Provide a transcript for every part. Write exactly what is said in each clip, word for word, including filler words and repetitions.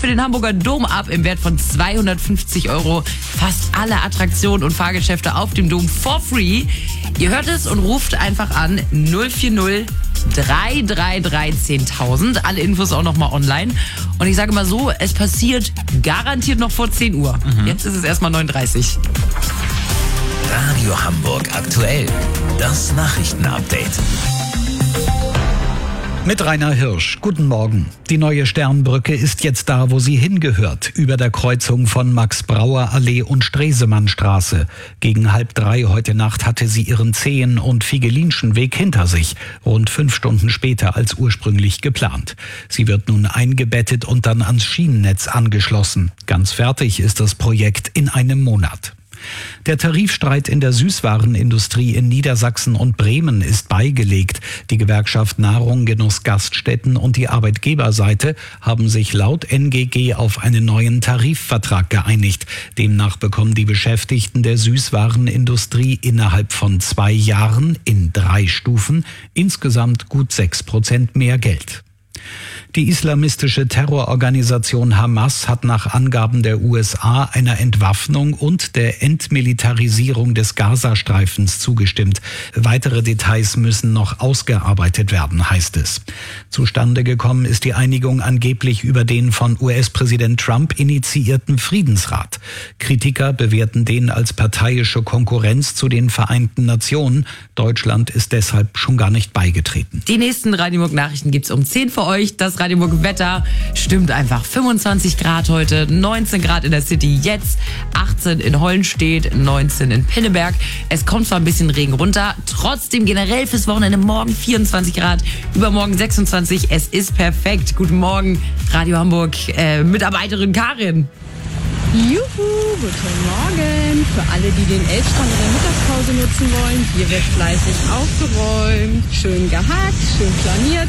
für den Hamburger Dom ab im Wert von zweihundertfünfzig Euro. Fast alle Attraktionen und Fahrgeschäfte auf dem Dom for free. Ihr hört es und ruft einfach an null vier null drei drei drei zehntausend. Alle Infos auch nochmal online. Und ich sage mal so, es passiert garantiert noch vor zehn Uhr. Mhm. Jetzt ist es erstmal neun Uhr dreißig. Radio Hamburg aktuell. Das Nachrichtenupdate. Mit Rainer Hirsch. Guten Morgen. Die neue Sternbrücke ist jetzt da, wo sie hingehört, über der Kreuzung von Max-Brauer-Allee und Stresemannstraße. Gegen halb drei heute Nacht hatte sie ihren Zehen- und Figelinschen Weg hinter sich, rund fünf Stunden später als ursprünglich geplant. Sie wird nun eingebettet und dann ans Schienennetz angeschlossen. Ganz fertig ist das Projekt in einem Monat. Der Tarifstreit in der Süßwarenindustrie in Niedersachsen und Bremen ist beigelegt. Die Gewerkschaft Nahrung, Genuss, Gaststätten und die Arbeitgeberseite haben sich laut N G G auf einen neuen Tarifvertrag geeinigt. Demnach bekommen die Beschäftigten der Süßwarenindustrie innerhalb von zwei Jahren in drei Stufen insgesamt gut sechs Prozent mehr Geld. Die islamistische Terrororganisation Hamas hat nach Angaben der U S A einer Entwaffnung und der Entmilitarisierung des Gazastreifens zugestimmt. Weitere Details müssen noch ausgearbeitet werden, heißt es. Zustande gekommen ist die Einigung angeblich über den von U S-Präsident Trump initiierten Friedensrat. Kritiker bewerten den als parteiische Konkurrenz zu den Vereinten Nationen. Deutschland ist deshalb schon gar nicht beigetreten. Die nächsten Radio Hamburg Nachrichten gibt's um zehn für euch. Das Radio Hamburg Wetter stimmt einfach. fünfundzwanzig Grad heute, neunzehn Grad in der City jetzt, achtzehn in Hollenstedt, neunzehn in Pinneberg. Es kommt zwar ein bisschen Regen runter, trotzdem generell fürs Wochenende morgen vierundzwanzig Grad, übermorgen sechsundzwanzig. Es ist perfekt. Guten Morgen, Radio Hamburg, äh, Mitarbeiterin Karin. Juhu, guten Morgen. Für alle, die den Elfstand in der Mittagspause nutzen wollen, hier wird fleißig aufgeräumt, schön gehakt, schön planiert.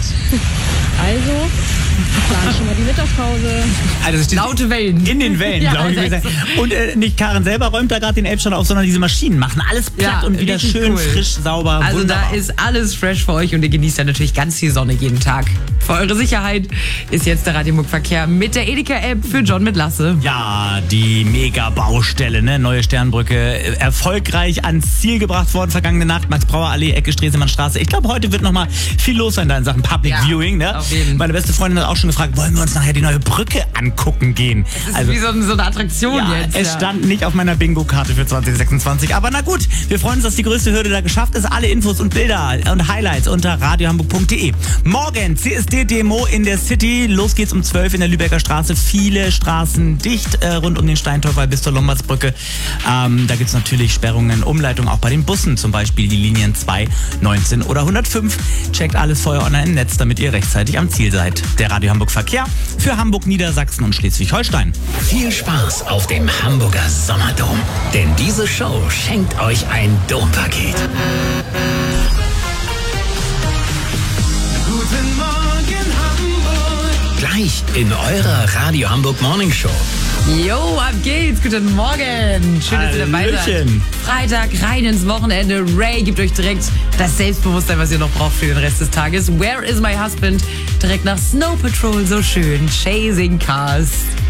Also, plan schon mal die Mittagspause. Also Laute Wellen. In den Wellen, Ja, glaube ich. also Und äh, nicht Karin selber räumt da gerade den Elbstand auf, sondern diese Maschinen machen alles platt Ja, und wieder richtig schön cool. frisch, sauber, Also wunderbar. da ist alles fresh für euch und ihr genießt ja natürlich ganz viel Sonne jeden Tag. Für eure Sicherheit ist jetzt der Radio Hamburg Verkehr mit der Edeka-App für John mit Lasse. Ja, die Mega-Baustelle, ne? Neue Sternbrücke, äh, erfolgreich ans Ziel gebracht worden. Vergangene Nacht, Max-Brauer-Allee, Ecke Stresemannstraße. Ich glaube, heute wird nochmal viel los sein da in Sachen Public Ja, Viewing. Ne? auf jeden. Meine beste Freundin hat auch schon gefragt, wollen wir uns nachher die neue Brücke angucken gehen? Das ist wie so, so eine Attraktion ja, jetzt. es ja. stand nicht auf meiner Bingo-Karte für zwanzig sechsundzwanzig. Aber na gut, wir freuen uns, dass die größte Hürde da geschafft ist. Alle Infos und Bilder und Highlights unter radio hamburg punkt de. Morgen C S D-Demo in der City. Los geht's um zwölf in der Lübecker Straße. Viele Straßen dicht äh, rund um den Steinteufel bis zur Lombardsbrücke. Ähm, da gibt's natürlich Sperrungen, Umleitungen auch bei den Bussen. Zum Beispiel die Linien zwei, neunzehn oder hundertfünf. Checkt alles vorher online im Netz, damit ihr rechtzeitig am Ziel seid. Der Radio Hamburg Verkehr für Hamburg, Niedersachsen und Schleswig-Holstein. Viel Spaß auf dem Hamburger Sommerdom. Denn diese Show schenkt euch ein Dompaket. Guten Morgen Hamburg. Gleich in eurer Radio Hamburg Morning Show. Jo, ab geht's. Guten Morgen. Schön, dass ihr dabei seid. Hallöchen. Freitag rein ins Wochenende. Ray gibt euch direkt das Selbstbewusstsein, was ihr noch braucht für den Rest des Tages. Where is my husband? Direkt nach Snow Patrol. So schön. Chasing Cars.